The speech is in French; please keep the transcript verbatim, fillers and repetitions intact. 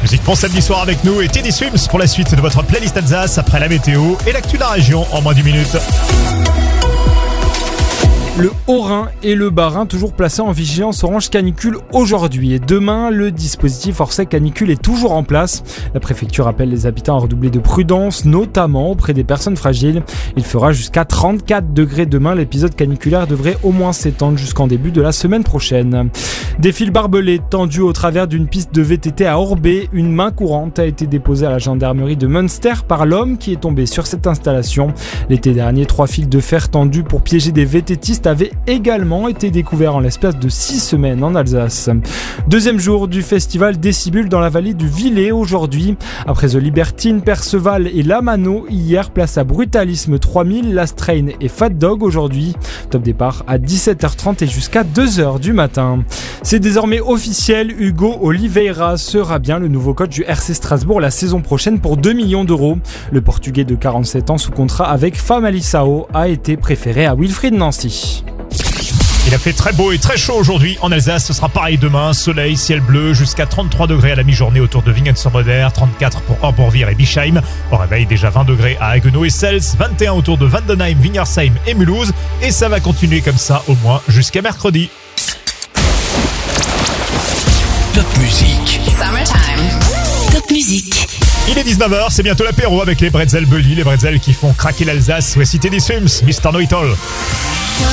Musique pour samedi soir avec nous et Teddy Swims pour la suite de votre playlist Alsace après la météo et l'actu de la région en moins d'une minute. Le Haut-Rhin et le Bas-Rhin toujours placés en vigilance orange canicule aujourd'hui. Et demain, le dispositif hors sec canicule est toujours en place. La préfecture appelle les habitants à redoubler de prudence, notamment auprès des personnes fragiles. Il fera jusqu'à trente-quatre degrés demain. L'épisode caniculaire devrait au moins s'étendre jusqu'en début de la semaine prochaine. Des fils barbelés tendus au travers d'une piste de V T T à Orbey. Une main courante a été déposée à la gendarmerie de Münster par l'homme qui est tombé sur cette installation. L'été dernier, trois fils de fer tendus pour piéger des VTTistes avait également été découvert en l'espace de six semaines en Alsace. Deuxième jour du festival Décibule dans la vallée du Villet aujourd'hui. Après The Libertine, Perceval et Lamano hier, place à Brutalisme trois mille, Last Train et Fat Dog aujourd'hui. Top départ à dix-sept heures trente et jusqu'à deux heures du matin. C'est désormais officiel, Hugo Oliveira sera bien le nouveau coach du R C Strasbourg la saison prochaine pour deux millions d'euros. Le Portugais de quarante-sept ans sous contrat avec Famalicão a été préféré à Wilfried Nancy. Il a fait très beau et très chaud aujourd'hui en Alsace, ce sera pareil demain, soleil, ciel bleu, jusqu'à trente-trois degrés à la mi-journée autour de Wingen-sur-Moder, trente-quatre pour Orbourvire et Bischheim, au réveil déjà vingt degrés à Haguenau et Sels, vingt et un autour de Vandenheim, Wignersheim et Mulhouse, et ça va continuer comme ça au moins jusqu'à mercredi. Top musique. Summertime. Top musique. Il est dix-neuf heures, c'est bientôt l'apéro avec les bretzels Bully, les bretzels qui font craquer l'Alsace. Voici Teddy Swims, mister Know-It-All.